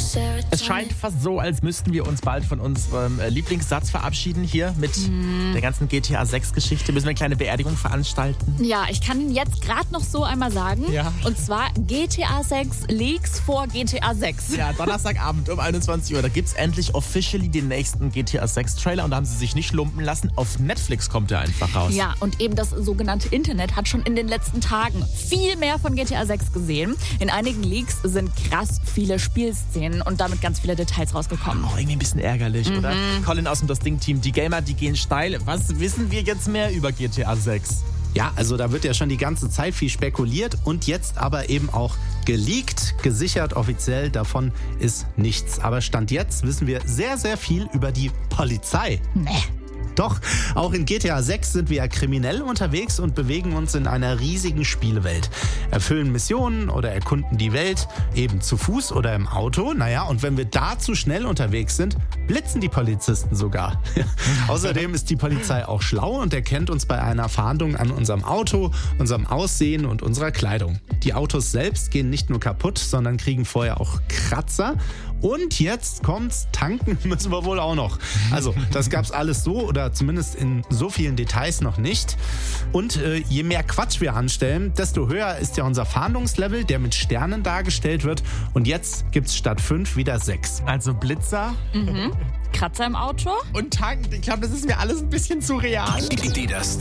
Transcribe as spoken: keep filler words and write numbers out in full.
Es scheint fast so, als müssten wir uns bald von unserem äh, Lieblingssatz verabschieden hier mit mm. der ganzen G T A sechs Geschichte. Müssen wir eine kleine Beerdigung veranstalten? Ja, ich kann ihn jetzt gerade noch so einmal sagen. Ja. Und zwar G T A sechs Leaks vor G T A sechs. Ja, Donnerstagabend um einundzwanzig Uhr. Da gibt es endlich officially den nächsten G T A sechs Trailer und da haben sie sich nicht lumpen lassen. Auf Netflix kommt er einfach raus. Ja, und eben das sogenannte Internet hat schon in den letzten Tagen viel mehr von G T A sechs gesehen. In einigen Leaks sind krass viele Spielszenen und damit ganz viele Details rausgekommen. Auch irgendwie ein bisschen ärgerlich, Mhm. oder? Colin aus dem Das Ding-Team, die Gamer, die gehen steil. Was wissen wir jetzt mehr über G T A sechs? Ja, also da wird ja schon die ganze Zeit viel spekuliert und jetzt aber eben auch geleakt, gesichert offiziell. Davon ist nichts. Aber Stand jetzt wissen wir sehr, sehr viel über die Polizei. Nee. Doch, auch in G T A sechs sind wir ja kriminell unterwegs und bewegen uns in einer riesigen Spielewelt. Erfüllen Missionen oder erkunden die Welt, eben zu Fuß oder im Auto. Naja, und wenn wir da zu schnell unterwegs sind, blitzen die Polizisten sogar. Außerdem ist die Polizei auch schlau und erkennt uns bei einer Fahndung an unserem Auto, unserem Aussehen und unserer Kleidung. Die Autos selbst gehen nicht nur kaputt, sondern kriegen vorher auch Kratzer. Und jetzt kommt's, tanken müssen wir wohl auch noch. Also, das gab's alles so oder zumindest in so vielen Details noch nicht. Und äh, je mehr Quatsch wir anstellen, desto höher ist ja unser Fahndungslevel, der mit Sternen dargestellt wird. Und jetzt gibt's statt fünf wieder sechs. Also Blitzer Mhm. Kratzer im Auto? und Tanken. Ich glaube, das ist mir alles ein bisschen zu real. Die das